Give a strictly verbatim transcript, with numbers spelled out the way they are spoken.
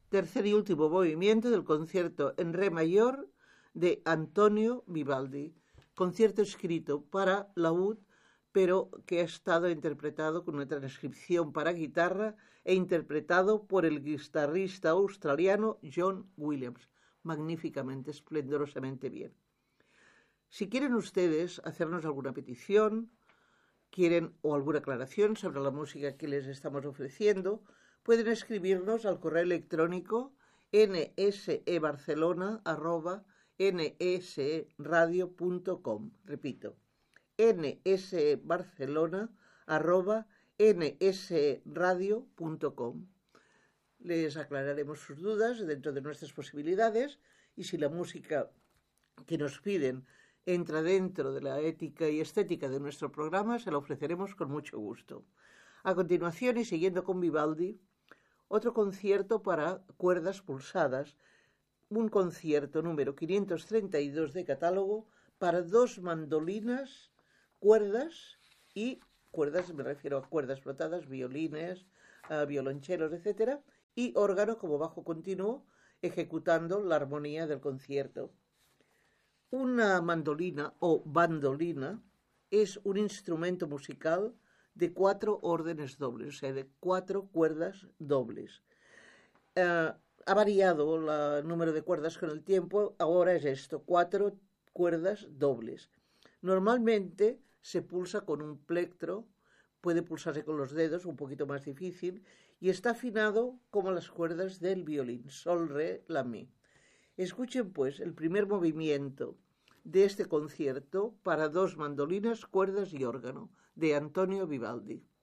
tercer y último movimiento del concierto en re mayor de Antonio Vivaldi, concierto escrito para laúd, pero que ha estado interpretado con una transcripción para guitarra e interpretado por el guitarrista australiano John Williams, magníficamente, esplendorosamente bien. Si quieren ustedes hacernos alguna petición, quieren o alguna aclaración sobre la música que les estamos ofreciendo, pueden escribirnos al correo electrónico nsebarcelona arroba nsradio punto com. Repito, nsebarcelona arroba nsradio punto com. Les aclararemos sus dudas dentro de nuestras posibilidades y si la música que nos piden entra dentro de la ética y estética de nuestro programa, se la ofreceremos con mucho gusto. A continuación, y siguiendo con Vivaldi, otro concierto para cuerdas pulsadas, un concierto número quinientos treinta y dos de catálogo para dos mandolinas, cuerdas y cuerdas, me refiero a cuerdas flotadas, violines, uh, violonchelos, etcétera, y órgano como bajo continuo, ejecutando la armonía del concierto. Una mandolina o bandolina es un instrumento musical de cuatro órdenes dobles, o sea, de cuatro cuerdas dobles. Uh, ha variado el número de cuerdas con el tiempo, ahora es esto, cuatro cuerdas dobles. Normalmente se pulsa con un plectro, puede pulsarse con los dedos, un poquito más difícil, y está afinado como las cuerdas del violín, sol, re, la, mi. Escuchen pues el primer movimiento de este concierto para dos mandolinas, cuerdas y órgano, de Antonio Vivaldi.